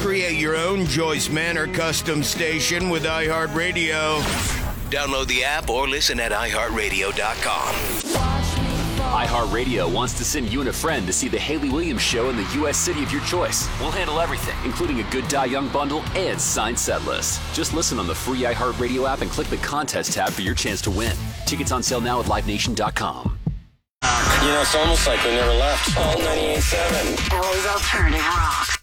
Create your own Joyce Manor custom station with iHeartRadio. Download the app or listen at iHeartRadio.com. iHeartRadio wants to send you and a friend to see the Haley Williams Show in the U.S. city of your choice. We'll handle everything, including a Good Die Young bundle and signed set list. Just listen on the free iHeartRadio app and click the contest tab for your chance to win. Tickets on sale now at LiveNation.com. You know, it's almost like we never left. All 98.7. LA's alternative rock.